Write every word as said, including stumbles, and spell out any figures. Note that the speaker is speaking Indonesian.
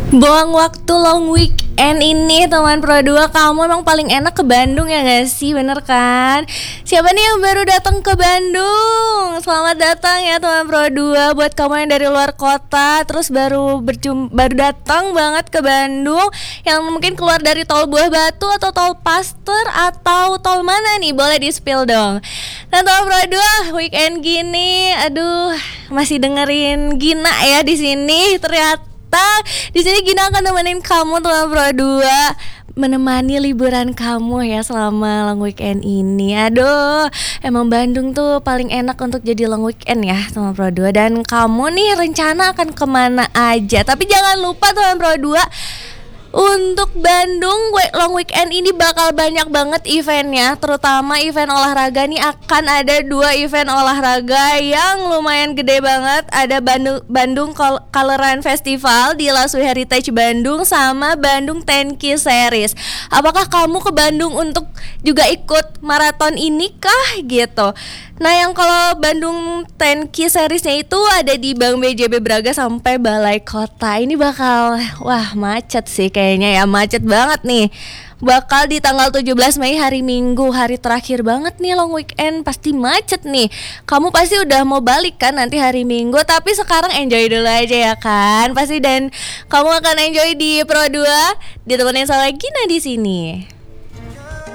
Buang waktu long weekend ini teman Pro dua, kamu emang paling enak ke Bandung ya gak sih? Bener kan? Siapa nih yang baru datang ke Bandung? Selamat datang ya teman Pro dua. Buat kamu yang dari luar kota terus baru berjum baru datang banget ke Bandung, yang mungkin keluar dari tol Buah Batu atau tol Paster atau tol mana nih? Boleh di-spill dong. Nah teman Pro dua, weekend gini aduh masih dengerin Gina ya di sini. Ternyata di sini Gina akan nemenin kamu teman Pro dua, menemani liburan kamu ya selama long weekend ini. Aduh, emang Bandung tuh paling enak untuk jadi long weekend ya teman Pro dua. Dan kamu nih rencana akan kemana aja? Tapi jangan lupa teman Pro dua, untuk Bandung long weekend ini bakal banyak banget eventnya. Terutama event olahraga nih, akan ada dua event olahraga yang lumayan gede banget. Ada Bandung, Bandung Color Run Festival di Laswi Heritage Bandung, sama Bandung sepuluh K Series. Apakah kamu ke Bandung untuk juga ikut maraton ini kah gitu? Nah yang kalau Bandung sepuluh K Seriesnya itu ada di Bank B J B Braga sampai Balai Kota. Ini bakal wah macet sih kayaknya ya, macet banget nih. Bakal di tanggal tujuh belas Mei hari Minggu, hari terakhir banget nih long weekend, pasti macet nih. Kamu pasti udah mau balik kan nanti hari Minggu, tapi sekarang enjoy dulu aja ya kan. Pasti dan kamu akan enjoy di Pro dua ditemenin sama Gina di sini.